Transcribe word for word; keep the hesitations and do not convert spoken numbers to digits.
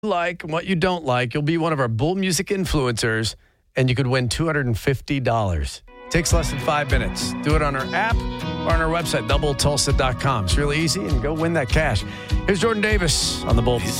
like and what you don't like. You'll be one of our Bull Music influencers, and you could win two hundred fifty dollars. Takes less than five minutes. Do it on our app or on our website, double tulsa dot com. It's really easy, and go win that cash. Here's Jordan Davis on the Bull.